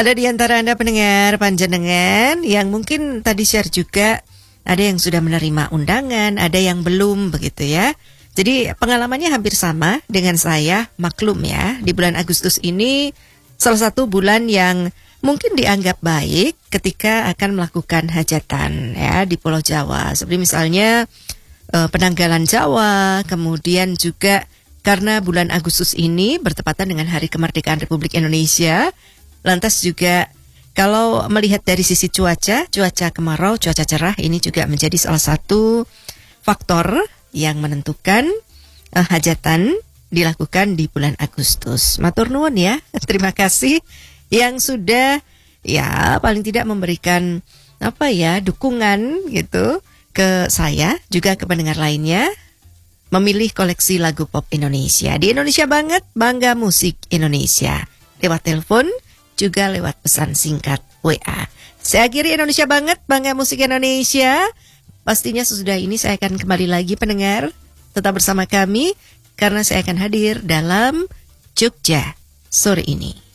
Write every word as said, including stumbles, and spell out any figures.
Ada di antara Anda pendengar panjenengan yang mungkin tadi share juga, ada yang sudah menerima undangan, ada yang belum begitu ya. Jadi pengalamannya hampir sama dengan saya, maklum ya. Di bulan Agustus ini salah satu bulan yang mungkin dianggap baik ketika akan melakukan hajatan ya di Pulau Jawa. Seperti misalnya eh, Penanggalan Jawa, kemudian juga karena bulan Agustus ini bertepatan dengan Hari Kemerdekaan Republik Indonesia. Lantas juga kalau melihat dari sisi cuaca, cuaca kemarau, cuaca cerah ini juga menjadi salah satu faktor yang menentukan uh, hajatan dilakukan di bulan Agustus. Matur nuwun ya, terima kasih yang sudah ya paling tidak memberikan apa ya dukungan gitu ke saya juga ke pendengar lainnya memilih koleksi lagu pop Indonesia. Di Indonesia banget, bangga musik Indonesia. Lewat telepon juga lewat pesan singkat W A. Saya akhiri Indonesia banget, bangga musik Indonesia. Pastinya sesudah ini saya akan kembali lagi pendengar. Tetap bersama kami karena saya akan hadir dalam Jogja sore ini.